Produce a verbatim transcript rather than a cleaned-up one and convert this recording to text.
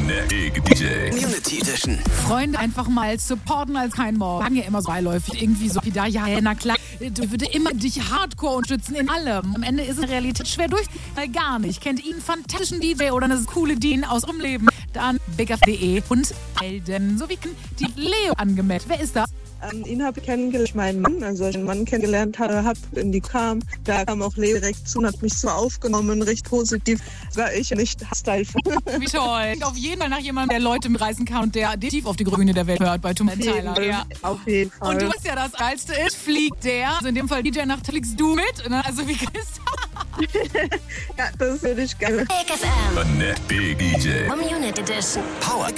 Big D J. Community Edition. Freunde einfach mal supporten als kein Morgen. Lange immer so beiläufig. Irgendwie so wie da, ja, na klar, du würde immer dich hardcore unterstützen in allem. Am Ende ist es in der Realität schwer durch, weil gar nicht. Kennt ihr einen fantastischen D J oder eine coole D J aus eurem Leben? Dann bigaf punkt de und Helden. So wie die Leo angemeldet. Wer ist das? Ähm, ihn habe ich kennengelernt, meinen Mann, also ich einen Mann kennengelernt habe, hab, in die kam, da kam auch Leo direkt zu und hat mich so aufgenommen, recht positiv, war ich nicht Style. Wie toll. Klingt auf jeden Fall nach jemandem, der Leute mitreißen kann und der tief auf die Grüne der Welt hört bei Tom Tyler. Ja. Auf jeden Fall. Und du weißt ja, das Geilste ist, fliegt der, also in dem Fall D J Nacht, fliegst du mit, ne? Also wie Christa. Ja, das würde ich gerne. Big F M. Big D J. Community Edition. Power